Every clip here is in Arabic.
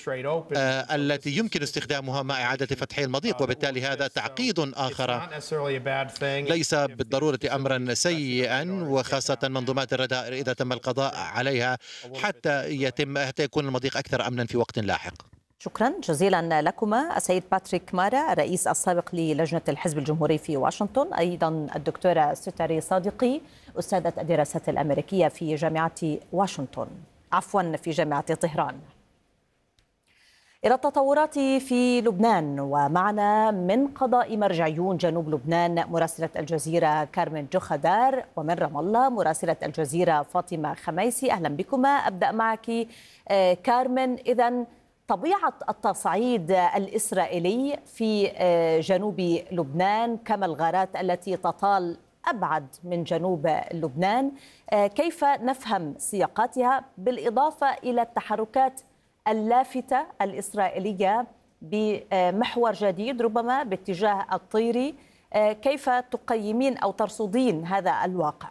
التي يمكن استخدامها مع إعادة فتح المضيق، وبالتالي هذا تعقيد آخر ليس بالضرورة أمرا سيئا، وخاصة منظومات الرادار إذا تم القضاء عليها حتى يكون المضيق أكثر أمنا في وقت لاحق. شكرا جزيلا لكما السيد باتريك مارا الرئيس السابق للجنة الحزب الجمهوري في واشنطن، أيضا الدكتورة ستاري صادقي أستاذة الدراسات الأمريكية في جامعة في جامعة طهران. إلى التطورات في لبنان، ومعنا من قضاء مرجعيون جنوب لبنان مراسلة الجزيرة كارمن جوخدار، ومن رام الله مراسلة الجزيرة فاطمة خميسي. أهلا بكما. أبدأ معك كارمن. إذن طبيعة التصعيد الإسرائيلي في جنوب لبنان، كما الغارات التي تطال أبعد من جنوب لبنان، كيف نفهم سياقاتها، بالإضافة إلى التحركات اللافتة الإسرائيلية بمحور جديد ربما باتجاه الطيري؟ كيف تقيمين أو ترصدين هذا الواقع؟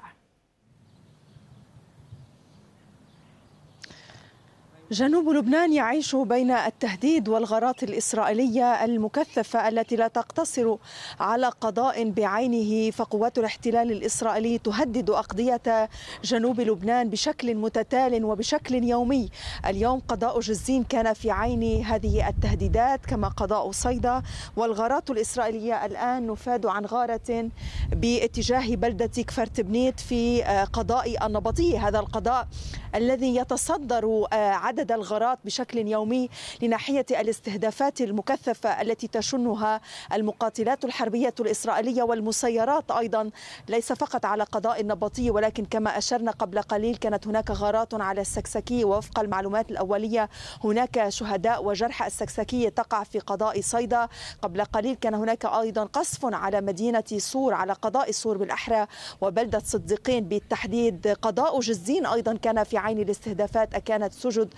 جنوب لبنان يعيش بين التهديد والغارات الإسرائيلية المكثفة التي لا تقتصر على قضاء بعينه، فقوات الاحتلال الإسرائيلي تهدد أقضية جنوب لبنان بشكل متتال وبشكل يومي. اليوم قضاء جزين كان في عين هذه التهديدات، كما قضاء صيدا. والغارات الإسرائيلية الآن نفاد عن غارة باتجاه بلدة كفر تبنيت في قضاء النبطية، هذا القضاء الذي يتصدر عدد الغارات بشكل يومي لناحية الاستهدافات المكثفة التي تشنها المقاتلات الحربية الإسرائيلية والمسيرات أيضا، ليس فقط على قضاء النبطي، ولكن كما أشرنا قبل قليل كانت هناك غارات على السكسكية، ووفق المعلومات الأولية هناك شهداء وجرحى. السكسكية تقع في قضاء صيدا. قبل قليل كان هناك أيضا قصف على مدينة صور، على قضاء صور بالأحرى، وبلدة صديقين بالتحديد. قضاء جزين أيضا كان في عين الاستهدافات، أكانت سجد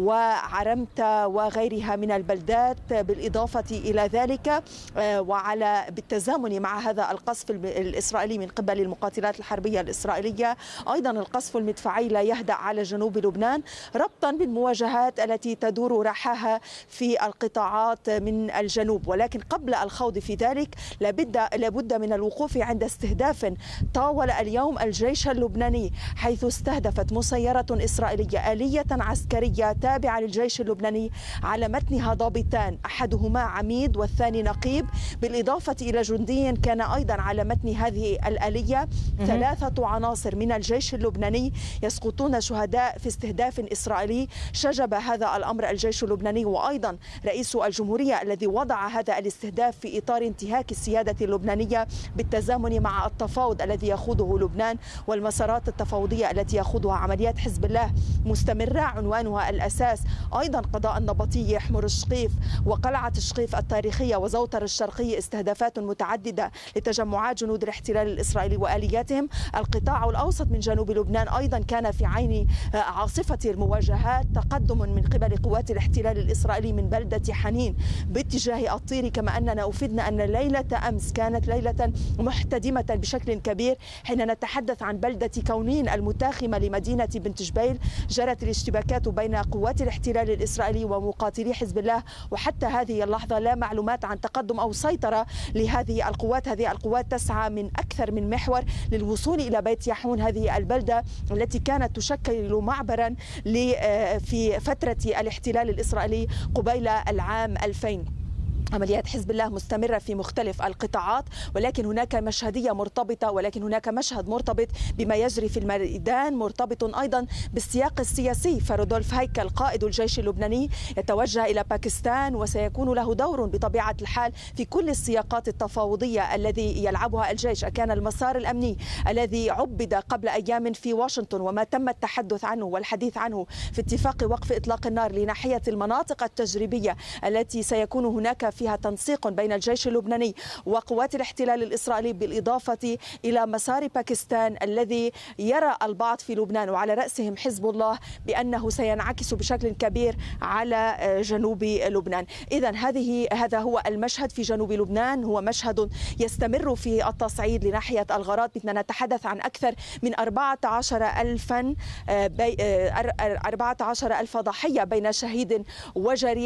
وعرمتة وغيرها من البلدات. بالإضافة إلى ذلك وعلى بالتزامن مع هذا القصف الإسرائيلي من قبل المقاتلات الحربية الإسرائيلية، أيضا القصف المدفعي لا يهدأ على جنوب لبنان، ربطا بالمواجهات التي تدور رحاها في القطاعات من الجنوب. ولكن قبل الخوض في ذلك لابد من الوقوف عند استهداف طاول اليوم الجيش اللبناني، حيث استهدفت مسيرة إسرائيلية آلية عسكرية تابعة للجيش اللبناني على متنها ضابطان، أحدهما عميد والثاني نقيب، بالإضافة إلى جندي كان أيضا على متن هذه الآلية. 3 عناصر من الجيش اللبناني يسقطون شهداء في استهداف إسرائيلي. شجب هذا الأمر الجيش اللبناني وأيضا رئيس الجمهورية الذي وضع هذا الاستهداف في إطار انتهاك السيادة اللبنانية، بالتزامن مع التفاوض الذي يخوضه لبنان والمسارات التفاوضية التي يخوضها عمليات حزب الله مستمرة، عنوانها الأساس أيضا قضاء النبطية، حمر الشقيف وقلعة الشقيف التاريخية وزوطر الشرقية، استهدافات متعددة لتجمعات جنود الاحتلال الإسرائيلي وآلياتهم. القطاع الأوسط من جنوب لبنان أيضا كان في عين عاصفة المواجهات، تقدم من قبل قوات الاحتلال الإسرائيلي من بلدة حنين باتجاه الطيري، كما أننا أفدنا أن ليلة أمس كانت ليلة محتدمة بشكل كبير حين نتحدث عن بلدة كونين المتاخمة لمدينة بنت جبيل. جرت الاشتباكات بين قوات الاحتلال الإسرائيلي ومقاتلي حزب الله، وحتى هذه اللحظة لا معلومات عن تقدم أو سيطرة لهذه القوات. هذه القوات تسعى من أكثر من محور للوصول إلى بيت يحون، هذه البلدة التي كانت تشكل معبرا في فترة الاحتلال الإسرائيلي قبيل العام 2000. عمليات حزب الله مستمرة في مختلف القطاعات، ولكن هناك مشهدية مرتبطة، ولكن هناك مشهد مرتبط بما يجري في الميدان، مرتبط أيضا بالسياق السياسي. فرودولف هيكل قائد الجيش اللبناني يتوجه إلى باكستان، وسيكون له دور بطبيعة الحال في كل السياقات التفاوضية الذي يلعبها الجيش. كان المسار الأمني الذي عبد قبل أيام في واشنطن وما تم التحدث عنه والحديث عنه في اتفاق وقف إطلاق النار لناحية المناطق التجريبية التي سيكون هناك فيها تنسيق بين الجيش اللبناني وقوات الاحتلال الإسرائيلي، بالإضافة إلى مسار باكستان الذي يرى البعض في لبنان وعلى رأسهم حزب الله بأنه سينعكس بشكل كبير على جنوب لبنان. إذن هذا هو المشهد في جنوب لبنان، هو مشهد يستمر في التصعيد لناحية الغارات. بدنا نتحدث عن أكثر من 14,000 ضحية بين شهيد وجريح.